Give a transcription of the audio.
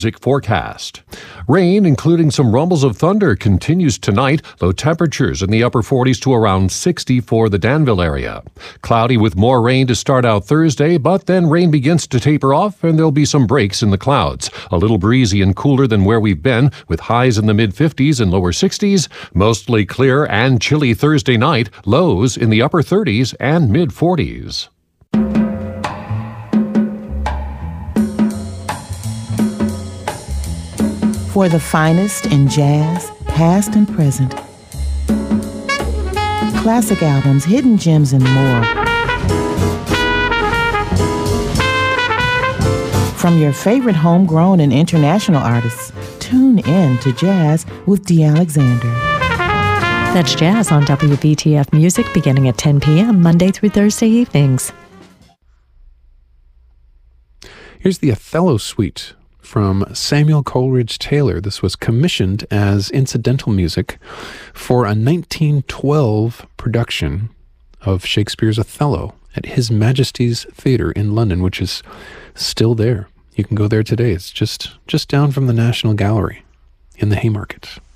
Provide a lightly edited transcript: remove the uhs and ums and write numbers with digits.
Music forecast. Rain, including some rumbles of thunder, continues tonight. Low temperatures in the upper 40s to around 60 for the Danville area. Cloudy with more rain to start out Thursday, but then rain begins to taper off and there'll be some breaks in the clouds. A little breezy and cooler than where we've been, with highs in the mid-50s and lower 60s. Mostly clear and chilly Thursday night. Lows in the upper 30s and mid-40s. For the finest in jazz, past and present. Classic albums, hidden gems, and more. From your favorite homegrown and international artists, tune in to Jazz with Dee Alexander. That's Jazz on WBTF Music beginning at 10 p.m. Monday through Thursday evenings. Here's the Othello Suite from Samuel Coleridge Taylor. This was commissioned as incidental music for a 1912 production of Shakespeare's Othello at His Majesty's Theatre in London, which is still there. You can go there today. It's just down from the National Gallery in the Haymarket.